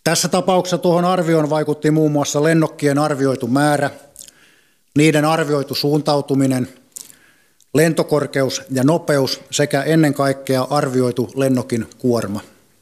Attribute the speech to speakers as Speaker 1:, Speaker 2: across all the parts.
Speaker 1: Tässä tapauksessa tuohon arvioon vaikutti muun muassa lennokkien arvioitu määrä, niiden arvioitu suuntautuminen, lentokorkeus ja nopeus sekä ennen kaikkea arvioitu lennokin kuorma.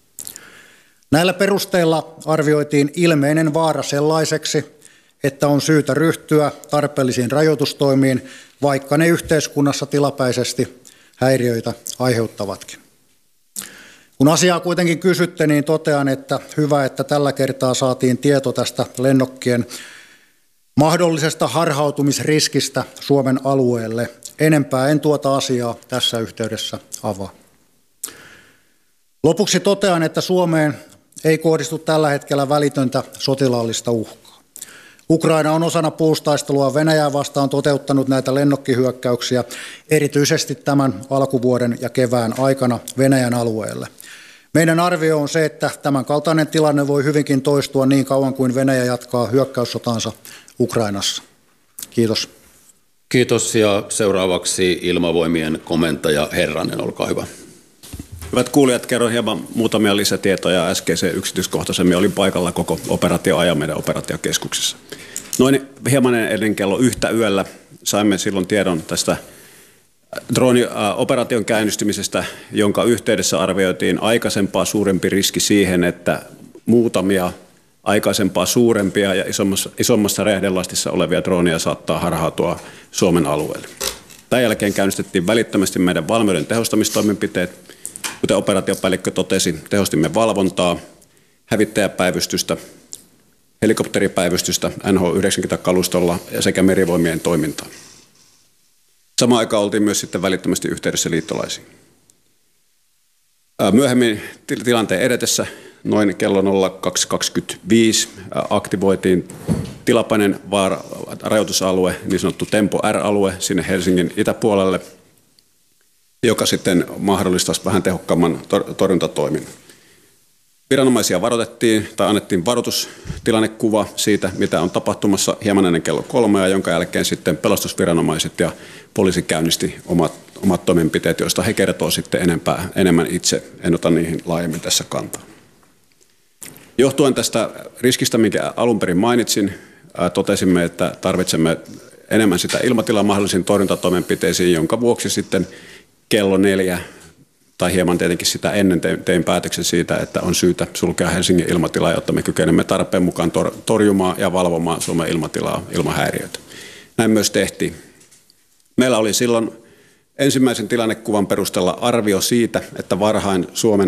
Speaker 1: Näillä perusteilla arvioitiin ilmeinen vaara sellaiseksi, että on syytä ryhtyä tarpeellisiin rajoitustoimiin, vaikka ne yhteiskunnassa tilapäisesti häiriöitä aiheuttavatkin. Kun asiaa kuitenkin kysytte, niin totean, että hyvä, että tällä kertaa saatiin tieto tästä lennokkien mahdollisesta harhautumisriskistä Suomen alueelle. Enempää en tuota asiaa tässä yhteydessä avaa. Lopuksi totean, että Suomeen ei kohdistu tällä hetkellä välitöntä sotilaallista uhkaa. Ukraina on osana puolustustaistelua Venäjää vastaan toteuttanut näitä lennokkihyökkäyksiä erityisesti tämän alkuvuoden ja kevään aikana Venäjän alueelle. Meidän arvio on se, että tämän kaltainen tilanne voi hyvinkin toistua niin kauan kuin Venäjä jatkaa hyökkäyssotaansa Ukrainassa. Kiitos.
Speaker 2: Kiitos ja seuraavaksi Ilmavoimien komentaja Herranen, olkaa hyvä.
Speaker 3: Hyvät kuulijat, kerron hieman muutamia lisätietoja äskeiseen yksityiskohtaisemmin. Olin paikalla koko operaatioajan meidän operaatiokeskuksessa. Noin hieman ennen kello 1 yöllä saimme silloin tiedon tästä droonioperaation käynnistymisestä, jonka yhteydessä arvioitiin aikaisempaa suurempi riski siihen, että muutamia aikaisempaa suurempia ja isommassa räjähdelastissa olevia droonia saattaa harhautua Suomen alueelle. Tämän jälkeen käynnistettiin välittömästi meidän valmiuden tehostamistoimenpiteet. Kuten operaatiopäällikkö totesi, tehostimme valvontaa, hävittäjäpäivystystä, helikopteripäivystystä NH90-kalustolla sekä merivoimien toimintaa. Samaan aikaan oltiin myös sitten välittömästi yhteydessä liittolaisiin. Myöhemmin tilanteen edetessä noin kello 02.25 aktivoitiin tilapäinen rajoitusalue, niin sanottu Tempo R-alue sinne Helsingin itäpuolelle, joka sitten mahdollistaisi vähän tehokkaamman torjuntatoiminnan. Viranomaisia varoitettiin tai annettiin varoitustilannekuva siitä, mitä on tapahtumassa hieman ennen kello 3, jonka jälkeen sitten pelastusviranomaiset ja poliisi käynnisti omat toimenpiteet, joista he kertoo sitten enemmän itse. En ota niihin laajemmin tässä kantaa. Johtuen tästä riskistä, minkä alun perin mainitsin, totesimme, että tarvitsemme enemmän sitä ilmatilaa mahdollisiin torjuntatoimenpiteisiin, jonka vuoksi sitten kello 4 tai hieman tietenkin sitä ennen tein päätöksen siitä, että on syytä sulkea Helsingin ilmatilaa, jotta me kykenemme tarpeen mukaan torjumaan ja valvomaan Suomen ilmatilaa ilman häiriöitä. Näin myös tehtiin. Meillä oli silloin ensimmäisen tilannekuvan perusteella arvio siitä, että varhain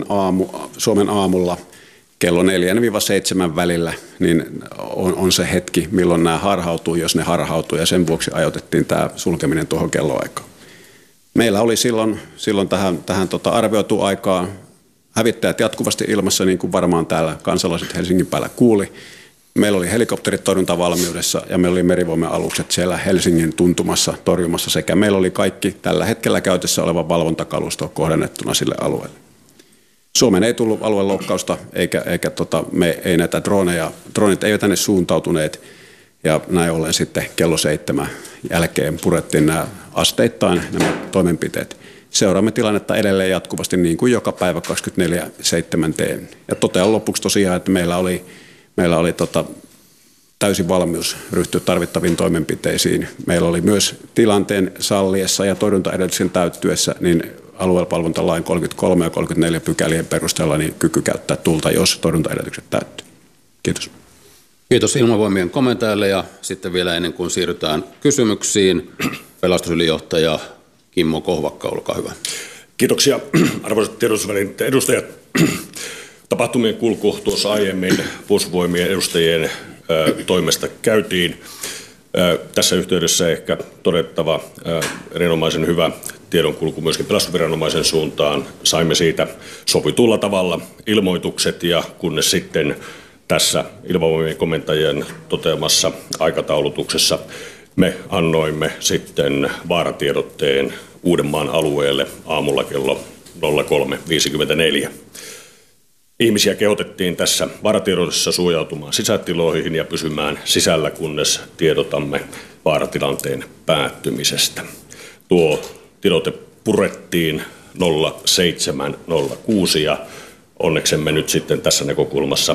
Speaker 3: Suomen aamulla kello 4-7 välillä niin on se hetki, milloin nämä harhautuu, jos ne harhautuu, ja sen vuoksi ajoitettiin tämä sulkeminen tuohon kelloaikaan. Meillä oli silloin tähän arvioitu aikaa hävittäjät jatkuvasti ilmassa, niin kuin varmaan täällä kansalaiset Helsingin päällä kuuli. Meillä oli helikopterit torjuntavalmiudessa ja meillä oli merivoima-alukset siellä Helsingin tuntumassa torjumassa sekä meillä oli kaikki tällä hetkellä käytössä oleva valvontakalusto kohdennettuna sille alueelle. Suomeen ei tullut alueloukkausta eikä me ei näitä dronit eivät tänne suuntautuneet. Ja näin ollen sitten kello 7 jälkeen purettiin asteittain nämä toimenpiteet. Seuraamme tilannetta edelleen jatkuvasti niin kuin joka päivä 24/7 teen. Ja totean lopuksi tosiaan, että meillä oli täysi valmius ryhtyä tarvittaviin toimenpiteisiin. Meillä oli myös tilanteen salliessa ja torjuntaedellytyksen täyttyessä niin aluevalvontalain 33 ja 34 pykälien perusteella niin kyky käyttää tulta, jos torjuntaedellytykset täyttyy. Kiitos.
Speaker 2: Kiitos Ilmavoimien komentajalle ja sitten vielä ennen kuin siirrytään kysymyksiin, pelastusylijohtaja Kimmo Kohvakka, olkaa hyvä.
Speaker 4: Kiitoksia arvoisat tiedotusvälineiden edustajat. Tapahtumien kulku tuossa aiemmin Puolustusvoimien edustajien toimesta käytiin. Tässä yhteydessä ehkä todettava erinomaisen hyvä tiedonkulku myöskin pelastusviranomaisen suuntaan. Saimme siitä sovitulla tavalla ilmoitukset ja kunnes sitten tässä Ilmavoimien komentajien toteamassa aikataulutuksessa me annoimme sitten vaaratiedotteen Uudenmaan alueelle aamulla kello 03.54. Ihmisiä kehotettiin tässä vaaratiedotuksessa suojautumaan sisätiloihin ja pysymään sisällä, kunnes tiedotamme vaaratilanteen päättymisestä. Tuo tiedote purettiin 07.06 ja onneksemme nyt sitten tässä näkökulmassa